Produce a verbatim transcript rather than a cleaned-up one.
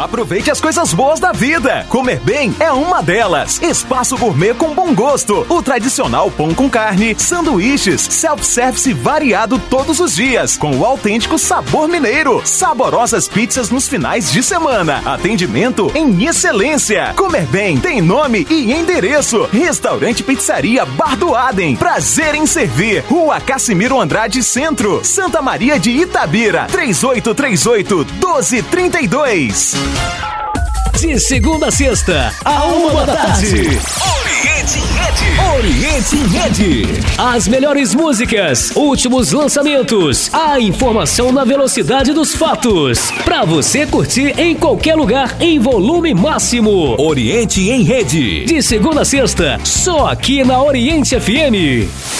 Aproveite as coisas boas da vida. Comer bem é uma delas. Espaço Gourmet com bom gosto. O tradicional pão com carne, sanduíches, self-service variado todos os dias, com o autêntico sabor mineiro. Saborosas pizzas nos finais de semana. Atendimento em excelência. Comer bem tem nome e endereço. Restaurante Pizzaria Bar do Adem. Prazer em servir. Rua Cassimiro Andrade Centro, Santa Maria de Itabira. três oito três oito, um dois três dois. De segunda a sexta, a uma da tarde. Oriente em Rede. Oriente em Rede. As melhores músicas, últimos lançamentos, a informação na velocidade dos fatos. Pra você curtir em qualquer lugar em volume máximo. Oriente em Rede. De segunda a sexta, só aqui na Oriente F M.